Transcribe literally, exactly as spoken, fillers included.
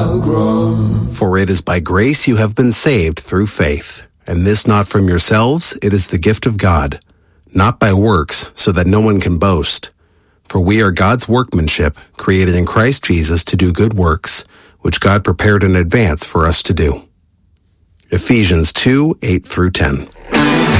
shall grow. For it is by grace you have been saved through faith, and this not from yourselves, it is the gift of God, not by works, so that no one can boast. For we are God's workmanship, created in Christ Jesus to do good works, which God prepared in advance for us to do. Ephesians two, eight through ten.